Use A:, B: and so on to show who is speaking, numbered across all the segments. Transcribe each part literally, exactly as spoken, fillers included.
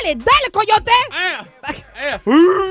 A: dale, dale, coyote.
B: Eh,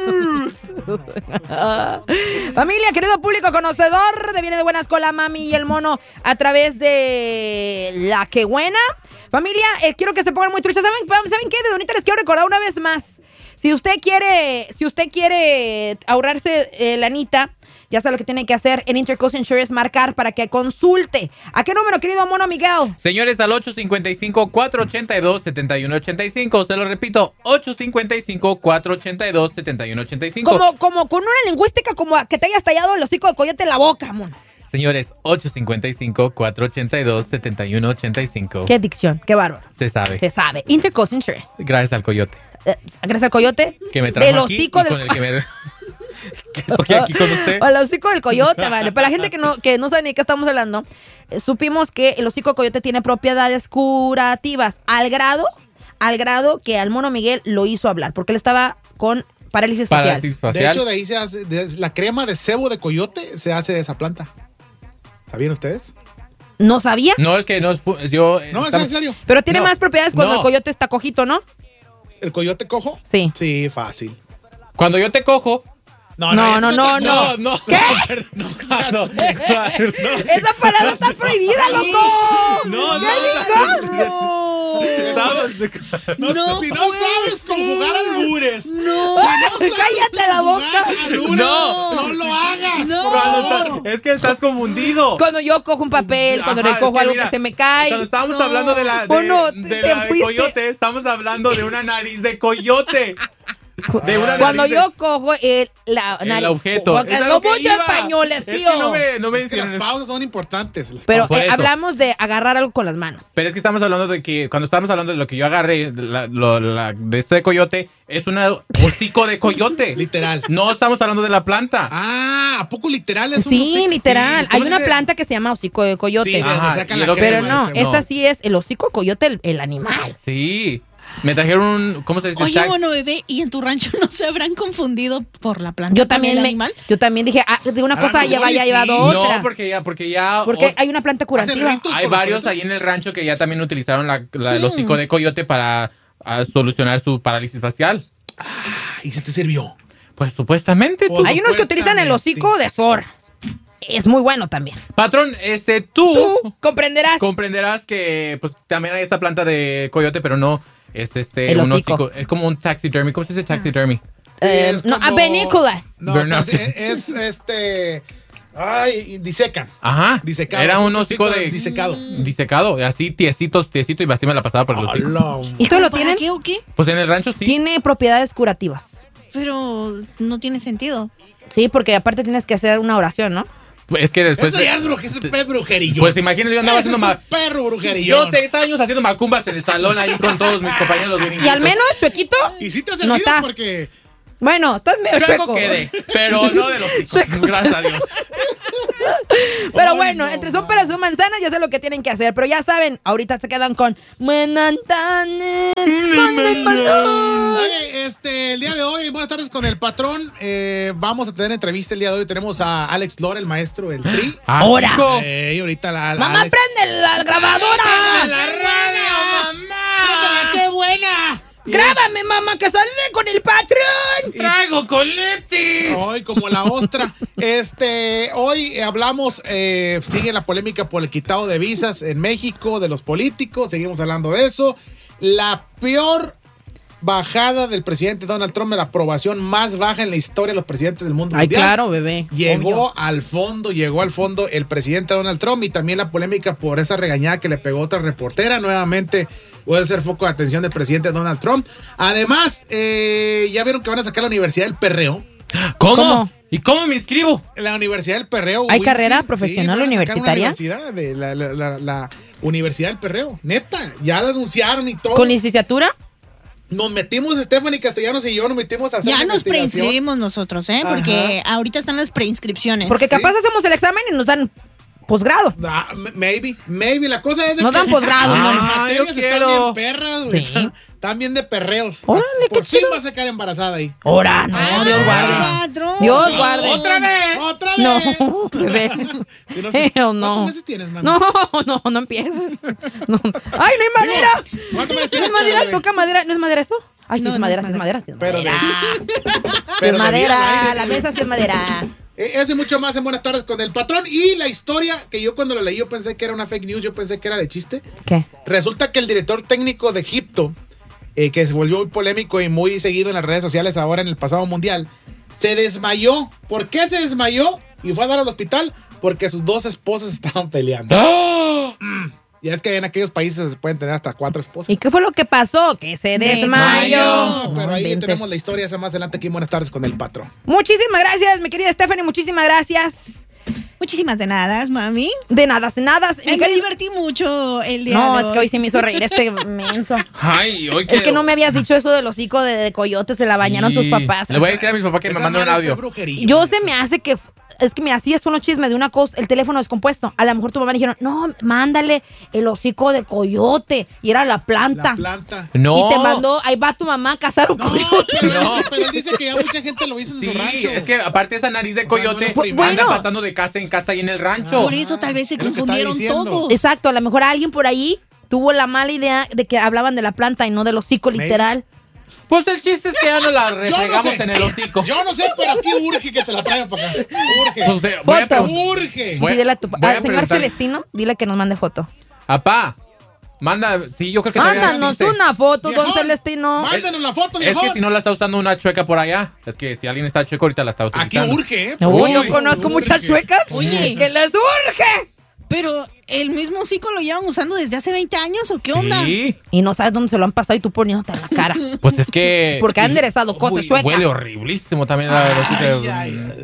B: eh.
A: Familia, querido público conocedor de Viene de Buenas con la Mami y el Mono a través de La Que Buena. Familia, eh, quiero que se pongan muy truchas. ¿Saben, ¿Saben qué? De bonita les quiero recordar una vez más. Si usted quiere, si usted quiere ahorrarse eh, lanita, ya sabe lo que tiene que hacer en Intercoast Insurance, marcar para que consulte. ¿A qué número, querido Mono Miguel?
B: Señores, al ocho cinco cinco, cuatro ocho dos, siete uno ocho cinco. Se lo repito, ocho cinco cinco, cuatro ocho dos, siete uno ocho cinco.
A: Como, como con una lingüística como que te hayas tallado el hocico de coyote en la boca, Mono.
B: Señores, ocho cinco cinco, cuatro ocho dos, siete uno ocho cinco.
A: Qué dicción, qué bárbaro.
B: Se sabe.
A: Se sabe. Intercoast Insurance.
B: Gracias al coyote.
A: Eh, gracias al coyote.
B: Que me trajo
A: del
B: aquí
A: hocico
B: y
A: del...
B: con el que me... que estoy aquí con usted.
A: O el hocico del coyote, vale. Para la gente que no, que no sabe ni de qué estamos hablando, eh, supimos que el hocico del coyote tiene propiedades curativas al grado, al grado que al Mono Miguel lo hizo hablar, porque él estaba con parálisis facial.
B: Parálisis facial.
C: De hecho, de ahí se hace, de, la crema de cebo de coyote se hace de esa planta. ¿Sabían ustedes?
A: ¿No sabía?
B: No, es que no es... fu- Yo,
C: No,
B: estamos-
C: es en serio.
A: Pero tiene
B: No,
A: más propiedades cuando
B: no.
A: el coyote está cojito, ¿no?
C: ¿El coyote cojo?
A: Sí.
C: Sí, fácil.
B: Cuando yo te cojo...
A: No, no,
C: eso es
A: no,
C: otra
A: no.
C: cosa.
B: no.
A: ¿Qué?
B: No, no, no.
A: Esa palabra está prohibida, loco.
B: No, no, Estamos-
C: No,
A: No
C: si no
A: puede
C: sabes conjugar
A: ser.
C: albures.
A: No.
C: Si no sabes
A: Cállate la
C: conjugar
A: boca.
C: albures,
B: No.
C: no lo hagas.
A: No.
B: Cuando estás- es que estás confundido.
A: Cuando yo cojo un papel, cuando
B: Ajá,
A: recojo
B: es que
A: algo
B: mira,
A: que se me cae.
B: Cuando estábamos
A: No.
B: hablando de la de,
A: Bueno, te-
B: de
A: te
B: la de
A: fuiste.
B: coyote, estamos hablando de una nariz de coyote. De una
A: Cuando
B: nariz
A: yo cojo el, la
B: de, el
A: nariz-
B: objeto.
A: Porque
B: Es a
A: no
B: lo que
A: mucho
B: iba.
A: españoles,
B: Es
A: tío.
B: que no me, no me
C: Es que las
B: hicieron-
C: pausas son importantes. las
A: Pero
B: Por
A: eh,
B: eso.
A: hablamos de agarrar algo con las manos.
B: Pero es que estamos hablando de que cuando estábamos hablando de lo que yo agarré de, la- lo- la- de esto de coyote, es un hocico de coyote.
C: Literal.
B: No estamos hablando de la planta.
C: Ah, ¿a poco literal es un
A: Sí,
C: hocico?
A: literal.
B: Sí, ¿cómo
A: Hay una
B: se-
A: planta que se llama hocico de coyote.
C: Sí, de donde
B: Ajá,
C: sacan
B: y
C: la
B: lo que-
A: Pero
C: crema
A: no,
C: ese.
A: esta sí es el hocico de coyote, el, el animal.
B: Sí. Me trajeron un, ¿cómo se dice?
D: Oye,
B: Tag-
D: Mono Bebé, ¿y en tu rancho no se habrán confundido por la planta
A: Yo
D: con
A: también
D: el
A: me,
D: animal?
A: yo también dije, ah, de una
C: A lo
A: cosa ya
C: mejor
A: vaya
C: y
A: llevado
C: sí.
A: otra.
B: No, porque ya, porque ya.
A: Porque
B: o-
A: hay una planta curativa.
C: ritos
B: hay
C: con los
B: varios
C: coyotes.
B: ahí en el rancho que ya también utilizaron la, la- el hocico de coyote para a, solucionar su parálisis facial.
C: ¿Y se te sirvió?
B: Pues supuestamente.
C: Pues-
B: tú.
A: Hay unos que utilizan el hocico de zorra. Es muy bueno también.
B: Patrón, este, tú,
A: Tú comprenderás.
B: comprenderás que pues también hay esta planta de coyote, pero no es este
A: El
B: un
A: hocico.
B: hocico. Es como un taxidermy. ¿Cómo se dice taxidermy?
A: Eh,
C: es
A: no,
C: como-
A: a Benícolas.
C: No,
B: Bernard.
C: entonces, es, es, este... Ay, disecan.
B: Ajá.
C: Disecado.
B: Era
C: es
B: un hocico de
C: disecado.
B: disecado, así tiesito, tiesito y así me la pasaba por el hocico.
C: Hola.
A: ¿Y esto lo
D: ¿Para
A: tienen?
D: qué o qué?
B: Pues en el rancho sí.
A: Tiene propiedades curativas.
D: Pero no tiene sentido.
A: Sí, porque aparte tienes que hacer una oración, ¿no?
B: Pues es que después
C: Eso ya es bruje, ese pe brujerillo.
B: Pues imagínate, yo andaba
C: Ese
B: haciendo
C: es un
B: ma-
C: perro brujerillo.
B: Yo seis años haciendo macumbas en el salón ahí con todos mis compañeros. bien
A: Y al menos, chuequito,
C: Y sí te ha
A: no
C: servido
A: está.
C: porque...
A: Bueno, estás medio
B: Chueco
A: chueco.
B: quedé, pero no de los hijos. Gracias a Dios.
A: Pero
C: Ay,
A: bueno,
C: no,
A: entre son
C: no.
A: peras y son manzanas, ya sé lo que tienen que hacer. Pero ya saben, ahorita se quedan con Manantanes, Manantanes.
C: Oye, este, el día de hoy, buenas tardes con el patrón. Eh, vamos a tener entrevista el día de hoy. Tenemos a Alex Lora, el maestro del Tri.
A: Ahora.
B: chico.
C: Eh, y ahorita la, la
A: ¡Mamá,
C: Alex.
A: prende la grabadora!
B: ¡La radio, mamá!
C: ¡Qué buena! Y
A: ¡Grábame, mamá, que sale con el patrón!
B: ¡Traigo coletis!
C: Hoy, como la ostra. Este, hoy eh, hablamos, eh, sigue la polémica por el quitado de visas en México, de los políticos, seguimos hablando de eso. La peor bajada del presidente Donald Trump, la aprobación más baja en la historia de los presidentes del mundo
A: Ay,
C: mundial.
A: claro, bebé.
C: Llegó
A: Obvio.
C: al fondo, llegó al fondo el presidente Donald Trump y también la polémica por esa regañada que le pegó otra reportera. Nuevamente puede ser foco de atención del presidente Donald Trump. Además, eh, ya vieron que van a sacar la Universidad del Perreo.
B: ¿Cómo?
A: ¿Cómo?
B: ¿Y cómo me inscribo?
C: La Universidad del Perreo.
A: ¿Hay
C: Wisconsin,
A: carrera
C: sí,
A: profesional
C: van a sacar una
A: universitaria?
C: universidad de la, la- la- la Universidad del Perreo. Neta, ya lo anunciaron y todo.
A: ¿Con licenciatura?
C: Nos metimos, Stephanie Castellanos y yo nos metimos a hacer
D: Ya
C: una
D: nos
C: investigación.
D: preinscribimos nosotros, ¿eh? Porque ahorita están las preinscripciones.
A: Porque capaz hacemos el examen y nos dan posgrado.
C: Ah, m- maybe, maybe. La cosa es de
A: Nos
C: que
A: dan posgrado,
C: las
A: ¿no?
B: Ah,
C: materias
B: yo
C: están
B: quiero.
C: bien perras, güey.
A: Sí.
C: Están, están bien de perreos.
A: Órale,
C: Por
A: qué
C: fin
A: chido.
C: va a sacar embarazada ahí.
A: Ahora, no,
C: Ay,
A: Dios guarde.
D: patrón.
A: Dios guarde.
C: ¡Otra vez! ¡Otra vez!
A: No, bebé.
C: Sí, no sé.
A: Hell
C: ¿Cuántos
A: no.
C: meses tienes, mami?
A: No, no, no empieces. No. ¡Ay, no hay madera!
C: ¿Cuántos meses
A: ¿No
C: tienes,
A: es madera?
C: bebé?
A: ¿Toca madera? ¿No es madera esto? Ay, sí,
D: No,
A: es
D: no
A: madera,
D: es
A: sí es madera, sí es
C: Pero de-
A: madera. Sí
C: Pero
A: es
C: de vida al
A: madera,
C: aire,
A: la
C: tío.
A: mesa sí es madera.
C: Eh, Eso y mucho más en Buenas Tardes con el Patrón. Y la historia que yo cuando la leí, yo pensé que era una fake news, yo pensé que era de chiste.
A: ¿Qué?
C: Resulta que el director técnico de Egipto, eh, que se volvió muy polémico y muy seguido en las redes sociales ahora en el pasado mundial, se desmayó. ¿Por qué se desmayó? Y fue a dar al hospital porque sus dos esposas estaban peleando. Mm. Y es que en aquellos países se pueden tener hasta cuatro esposas.
A: ¿Y qué fue lo que pasó? Que se desmayó.
C: No, pero
A: No
C: ahí
A: inventes.
C: tenemos la historia esa más adelante aquí en Buenas Tardes con el Patrón.
A: Muchísimas gracias, mi querida Stephanie, muchísimas gracias.
D: Muchísimas de nada, mami.
A: De nada, de nada. Mi
D: Me
A: querida-
D: divertí mucho el día
A: No,
D: de
A: es
D: hoy.
A: que hoy sí me hizo reír este menso.
B: Ay, hoy
A: Es que no me habías dicho eso del hocico de, de coyotes, se la bañaron tus
B: Sí.
A: papás.
B: Le voy a decir a mi papá que me
C: Esa
B: mande un
C: madre
B: audio.
C: fue brujería.
A: Yo se me hace que... Es que mira, así es unos chismes de una cosa, el teléfono descompuesto. A lo mejor tu mamá le dijeron, no, mándale el hocico de coyote. Y era la planta.
C: La planta.
B: No.
A: Y te mandó, ahí va tu mamá a cazar un
C: No,
A: coyote.
C: pero,
B: No.
C: Dice, pero él dice que ya mucha gente lo hizo en
B: Sí,
C: su rancho.
B: es que aparte esa nariz de
C: O sea, no
B: coyote
C: es lo primero.
B: anda
A: Bueno.
B: pasando de casa en casa y en el rancho.
D: Por eso tal vez se
C: Es lo que está
D: confundieron
C: diciendo.
D: todos.
A: Exacto, a lo mejor alguien por ahí tuvo la mala idea de que hablaban de la planta y no del hocico
C: Maybe.
A: literal.
B: Pues el chiste es que ya no la
C: Yo no
B: refregamos
C: sé.
B: en el hocico.
C: Yo no sé, pero aquí urge que te la traigan para acá. Urge.
B: Pues de- voy a
A: Foto.
B: pregun-
C: Urge.
B: Voy-
A: Pídele a tu
B: voy a
A: al señor
B: preguntar.
A: Celestino, dile que nos mande foto.
B: Apá, manda, sí, yo creo que todavía
A: Mándanos
B: existe.
A: una foto, don
C: Viejón,
A: Celestino.
C: Mándanos la foto,
B: Es
C: viejón.
B: que si no la está usando una chueca por allá, es que si alguien está chueco ahorita la está
C: Aquí
B: utilizando.
C: urge, ¿eh?
A: Uy, yo
B: Uy,
A: conozco
C: urge.
A: muchas chuecas.
D: Oye.
A: que les urge.
D: Pero el mismo hocico lo llevan usando desde hace veinte años o qué onda.
B: Sí,
A: Y no sabes dónde se lo han pasado y tú poniéndote en la cara.
B: pues es que...
A: Porque han enderezado cosas
B: Uy,
A: chuecas.
B: Huele horriblísimo también la verdad.
C: Ay, ay.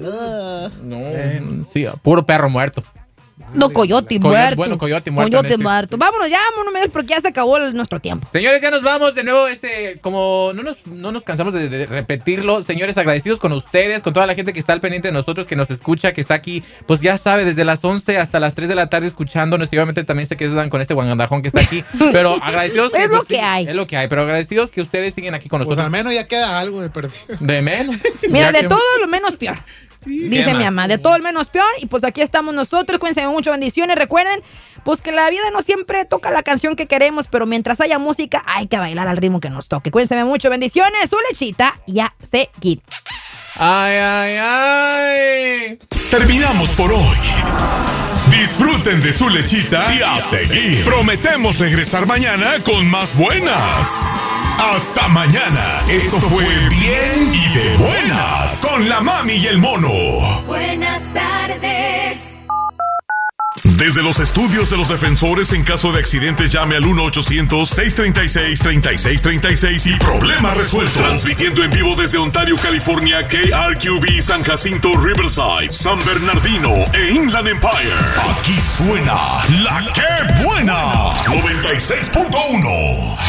B: No, sí, puro perro muerto.
A: No, coyote
B: Coyote-
A: muerto.
B: bueno, coyote muerto en
A: Coyote
B: este-
A: muerto. Vámonos ya, vámonos, Miguel, porque ya se acabó el- nuestro tiempo.
B: Señores, ya nos vamos de nuevo, este, como no nos, no nos cansamos de, de repetirlo, señores, agradecidos con ustedes, con toda la gente que está al pendiente de nosotros, que nos escucha, que está aquí, pues ya sabe, desde las once hasta las tres de la tarde escuchándonos, y obviamente también se quedan con este guangandajón que está aquí, pero agradecidos que...
A: Es lo
B: pues,
A: que
B: sí,
A: hay.
B: Es lo que hay, pero agradecidos que ustedes siguen aquí con
C: Pues
B: nosotros.
C: al menos ya queda algo de perdido.
B: De menos.
A: Mira,
B: Ya
A: de
B: que-
A: todo lo menos peor. Dice
B: ¿Qué
A: mi
B: más?
A: mamá, de todo lo menos peor. Y pues aquí estamos nosotros. Cuídense mucho, bendiciones. Recuerden, pues que la vida no siempre toca la canción que queremos, pero mientras haya música, hay que bailar al ritmo que nos toque. Cuídense mucho, bendiciones. Su lechita y a seguir.
B: Ay, ay, ay.
E: Terminamos por hoy. Disfruten de su lechita y a seguir. Prometemos regresar mañana con más buenas. Hasta mañana. Esto fue Bien y de Buenas con la mami y el mono.
F: Buenas tardes.
E: Desde los estudios de los defensores, en caso de accidentes, llame al uno ochocientos, seiscientos treinta y seis, treinta y seis treinta y seis y problema resuelto. Transmitiendo en vivo desde Ontario, California, K R Q B, San Jacinto, Riverside, San Bernardino e Inland Empire. Aquí suena la que buena. noventa y seis punto uno.